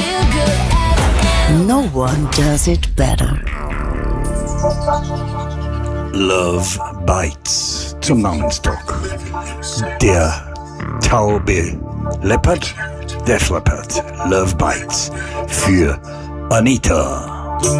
No one does it better. Love Bites zum Namenstock. Der taube Leopard, der Leopard. Love Bites für Anita.